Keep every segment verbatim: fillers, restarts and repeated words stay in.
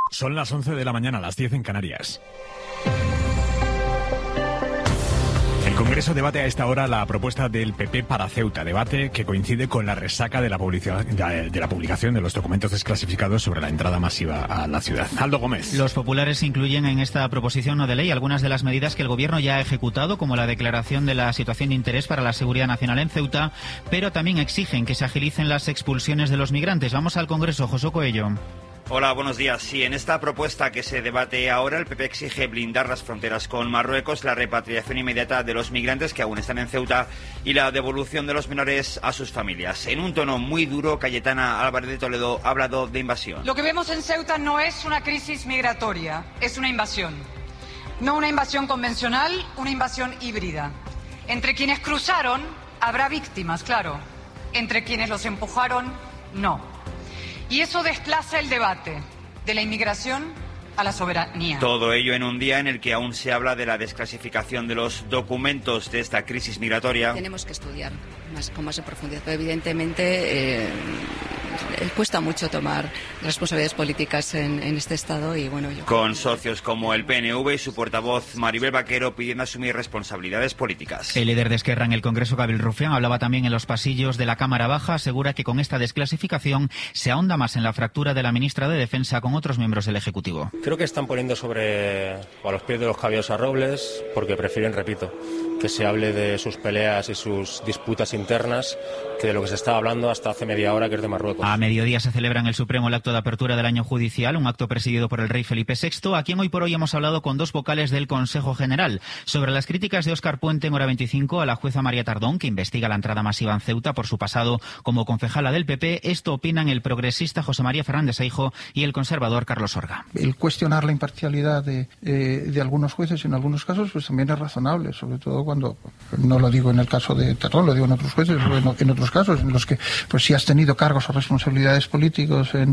Son las once de la mañana, las diez en Canarias. El Congreso debate a esta hora la propuesta del P P para Ceuta, debate que coincide con la resaca de la, de la publicación de los documentos desclasificados sobre la entrada masiva a la ciudad. Aldo Gómez. Los populares incluyen en esta proposición no de ley algunas de las medidas que el Gobierno ya ha ejecutado, como la declaración de la situación de interés para la seguridad nacional en Ceuta, pero también exigen que se agilicen las expulsiones de los migrantes. Vamos al Congreso, José Coello. Hola, buenos días. Sí, en esta propuesta que se debate ahora, el P P exige blindar las fronteras con Marruecos, la repatriación inmediata de los migrantes que aún están en Ceuta y la devolución de los menores a sus familias. En un tono muy duro, Cayetana Álvarez de Toledo ha hablado de invasión. Lo que vemos en Ceuta no es una crisis migratoria, es una invasión. No una invasión convencional, una invasión híbrida. Entre quienes cruzaron habrá víctimas, claro. Entre quienes los empujaron, no. Y eso desplaza el debate de la inmigración a la soberanía. Todo ello en un día en el que aún se habla de la desclasificación de los documentos de esta crisis migratoria. Tenemos que estudiar más, con más en profundidad, pero evidentemente eh, cuesta mucho tomar responsabilidades políticas en, en este Estado y bueno... Yo... Con socios como el P N V y su portavoz Maribel Vaquero pidiendo asumir responsabilidades políticas. El líder de Esquerra en el Congreso, Gabriel Rufián, hablaba también en los pasillos de la Cámara Baja, asegura que con esta desclasificación se ahonda más en la fractura de la ministra de Defensa con otros miembros del Ejecutivo. Creo que están poniendo sobre o a los pies de los caballos a Robles porque prefieren, repito, que se hable de sus peleas y sus disputas internas que de lo que se estaba hablando hasta hace media hora, que es de Marruecos. A mediodía se celebra en el Supremo el acto de apertura del año judicial, un acto presidido por el rey Felipe sexto, a quien hoy por hoy hemos hablado con dos vocales del Consejo General sobre las críticas de Óscar Puente en Hora veinticinco a la jueza María Tardón, que investiga la entrada masiva en Ceuta por su pasado como concejala del P P. Esto opinan el progresista José María Fernández Aijo y el conservador Carlos Orga. El cuestionar la imparcialidad de, eh, de algunos jueces en algunos casos pues también es razonable, sobre todo cuando, no lo digo en el caso de Tardón, lo digo en otros jueces, en, en otros casos en los que pues si has tenido cargos o responsabilidades políticos en,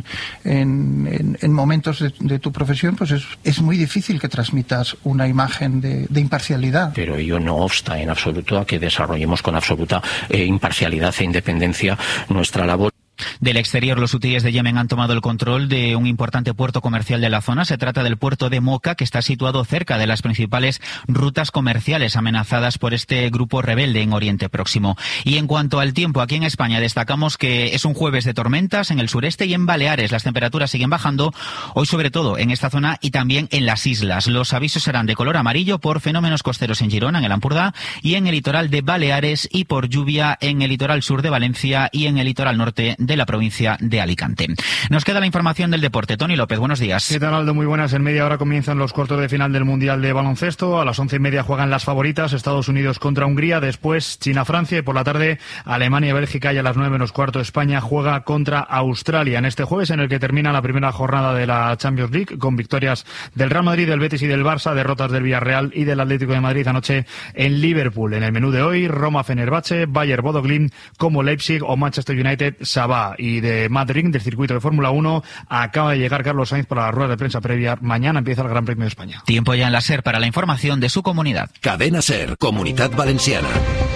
en, en, en momentos de, de tu profesión, pues es, es muy difícil que transmitas una imagen de, de imparcialidad. Pero ello no obsta en absoluto a que desarrollemos con absoluta eh, imparcialidad e independencia nuestra labor. Del exterior, los hutíes de Yemen han tomado el control de un importante puerto comercial de la zona. Se trata del puerto de Moca, que está situado cerca de las principales rutas comerciales amenazadas por este grupo rebelde en Oriente Próximo. Y en cuanto al tiempo, aquí en España destacamos que es un jueves de tormentas en el sureste y en Baleares. Las temperaturas siguen bajando, hoy sobre todo en esta zona y también en las islas. Los avisos serán de color amarillo por fenómenos costeros en Girona, en el Ampurdá, y en el litoral de Baleares, y por lluvia en el litoral sur de Valencia y en el litoral norte de la provincia de Alicante. Nos queda la información del deporte. Tony López, buenos días. ¿Qué tal, Aldo? Muy buenas. En media hora comienzan los cuartos de final del Mundial de Baloncesto. A las once y media juegan las favoritas, Estados Unidos contra Hungría, después China-Francia y por la tarde Alemania-Bélgica, y a las nueve menos cuarto España juega contra Australia. En este jueves en el que termina la primera jornada de la Champions League con victorias del Real Madrid, del Betis y del Barça, derrotas del Villarreal y del Atlético de Madrid anoche en Liverpool. En el menú de hoy, Roma-Fenerbahce, Bayer-Bodo-Glimt como Leipzig o Manchester United-Sabah. Y de Madrid, del circuito de Fórmula uno, acaba de llegar Carlos Sainz para la rueda de prensa previa. Mañana empieza el Gran Premio de España. Tiempo ya en la SER para la información de su comunidad. Cadena SER, Comunidad Valenciana.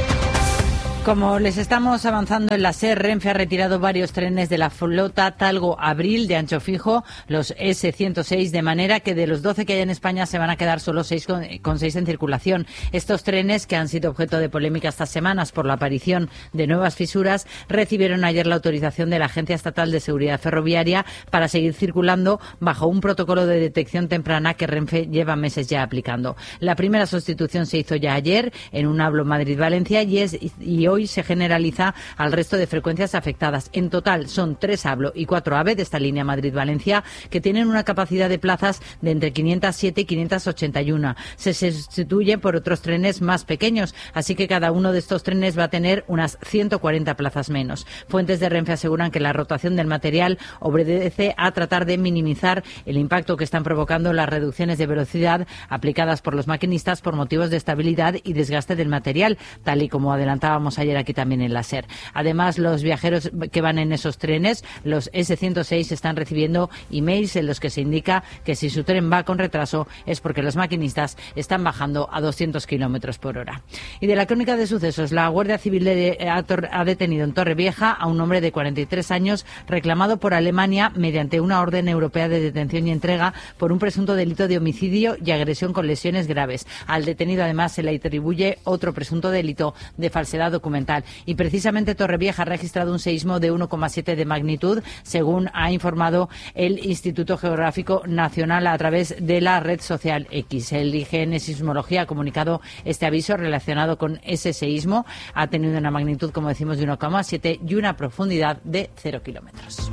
Como les estamos avanzando en la SER, Renfe ha retirado varios trenes de la flota Talgo-Abril de ancho fijo, los ese ciento seis, de manera que de los doce que hay en España se van a quedar solo seis con seis en circulación. Estos trenes, que han sido objeto de polémica estas semanas por la aparición de nuevas fisuras, recibieron ayer la autorización de la Agencia Estatal de Seguridad Ferroviaria para seguir circulando bajo un protocolo de detección temprana que Renfe lleva meses ya aplicando. La primera sustitución se hizo ya ayer en un hablo Madrid-Valencia y, es, y hoy se generaliza al resto de frecuencias afectadas. En total son tres Hablo y cuatro AVE de esta línea Madrid-Valencia, que tienen una capacidad de plazas de entre quinientas siete y quinientas ochenta y uno. Se sustituyen por otros trenes más pequeños, así que cada uno de estos trenes va a tener unas ciento cuarenta plazas menos. Fuentes de Renfe aseguran que la rotación del material obedece a tratar de minimizar el impacto que están provocando las reducciones de velocidad aplicadas por los maquinistas por motivos de estabilidad y desgaste del material, tal y como adelantábamos ayer aquí también en la SER. Además, los viajeros que van en esos trenes, los ese ciento seis, están recibiendo emails en los que se indica que si su tren va con retraso es porque los maquinistas están bajando a doscientos kilómetros por hora. Y de la crónica de sucesos, la Guardia Civil de, ha, ha detenido en Torrevieja a un hombre de cuarenta y tres años reclamado por Alemania mediante una orden europea de detención y entrega por un presunto delito de homicidio y agresión con lesiones graves. Al detenido además se le atribuye otro presunto delito de falsedad documental. Y precisamente Torrevieja ha registrado un seísmo de uno coma siete de magnitud, según ha informado el Instituto Geográfico Nacional a través de la red social X. El I G N Sismología ha comunicado este aviso relacionado con ese seísmo. Ha tenido una magnitud, como decimos, de uno coma siete y una profundidad de cero kilómetros.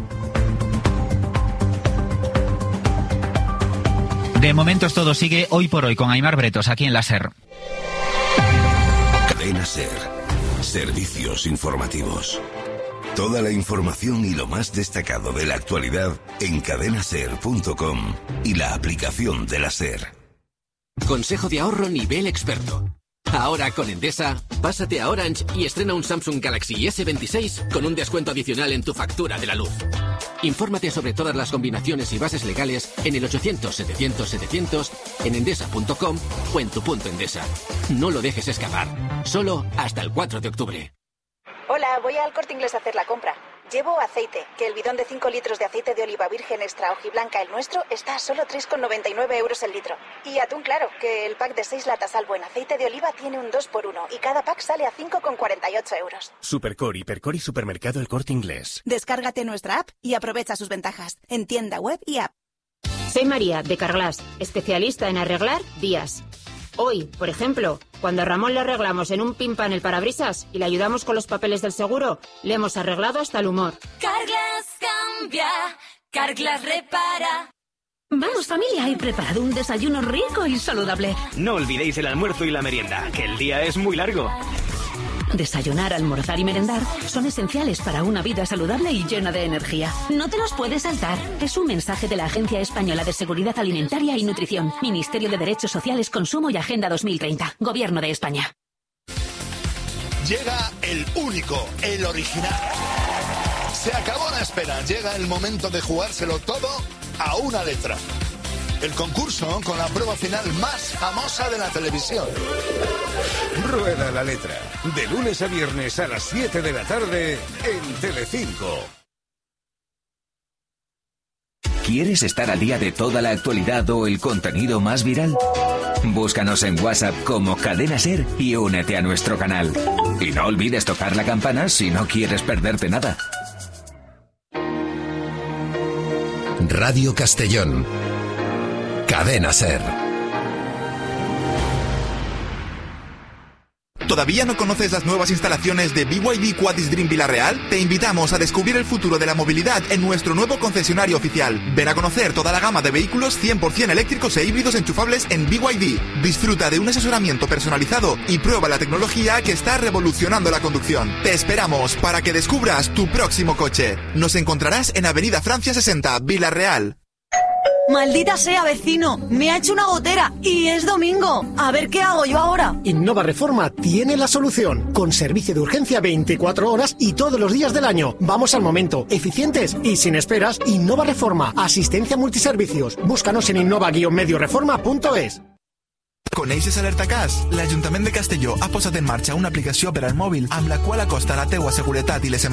De momentos todo sigue hoy por hoy con Aimar Bretos, aquí en la SER. Cadena SER. Servicios informativos. Toda la información y lo más destacado de la actualidad en cadena ser punto com y la aplicación de la SER. Consejo de ahorro nivel experto. Ahora con Endesa, pásate a Orange y estrena un Samsung Galaxy ese veintiséis con un descuento adicional en tu factura de la luz. Infórmate sobre todas las combinaciones y bases legales en el ochocientos setecientos setecientos, en endesa punto com o en tu punto Endesa. No lo dejes escapar. Solo hasta el cuatro de octubre. Hola, voy al Corte Inglés a hacer la compra. Llevo aceite, que el bidón de cinco litros de aceite de oliva virgen extra hojiblanca, el nuestro, está a solo tres con noventa y nueve euros el litro. Y atún claro, que el pack de seis latas al buen aceite de oliva tiene un dos por uno y cada pack sale a cinco con cuarenta y ocho euros. Supercor, Hipercor y Supermercado El Corte Inglés. Descárgate nuestra app y aprovecha sus ventajas en tienda web y app. Soy María, de Carglass, especialista en arreglar vías. Hoy, por ejemplo, cuando a Ramón le arreglamos en un pimpan el parabrisas y le ayudamos con los papeles del seguro, le hemos arreglado hasta el humor. Carglass cambia, Carglass repara. Vamos familia, he preparado un desayuno rico y saludable. No olvidéis el almuerzo y la merienda, que el día es muy largo. Desayunar, almorzar y merendar son esenciales para una vida saludable y llena de energía. No te los puedes saltar. Es un mensaje de la Agencia Española de Seguridad Alimentaria y Nutrición, Ministerio de Derechos Sociales, Consumo y Agenda dos mil treinta, Gobierno de España. Llega el único, el original. Se acabó la espera, llega el momento de jugárselo todo a una letra. El concurso con la prueba final más famosa de la televisión. Rueda la letra. De lunes a viernes a las siete de la tarde en Telecinco. ¿Quieres estar al día de toda la actualidad o el contenido más viral? Búscanos en WhatsApp como Cadena SER y únete a nuestro canal. Y no olvides tocar la campana si no quieres perderte nada. Radio Castellón. Cadena SER. ¿Todavía no conoces las nuevas instalaciones de B Y D Quadis Dream Villarreal? Te invitamos a descubrir el futuro de la movilidad en nuestro nuevo concesionario oficial. Ven a conocer toda la gama de vehículos cien por ciento eléctricos e híbridos enchufables en B Y D. Disfruta de un asesoramiento personalizado y prueba la tecnología que está revolucionando la conducción. Te esperamos para que descubras tu próximo coche. Nos encontrarás en Avenida Francia sesenta, Villarreal. Maldita sea, vecino, me ha hecho una gotera y es domingo. A ver qué hago yo ahora. Innova Reforma tiene la solución, con servicio de urgencia veinticuatro horas y todos los días del año. Vamos al momento, eficientes y sin esperas. Innova Reforma, asistencia multiservicios. Búscanos en innova guion medio reforma punto es. Coneixes Alerta Cas? L'Ajuntament de Castelló ha posat en marxa una aplicació per al mòbil amb la qual acosta la teua seguretat i les emergències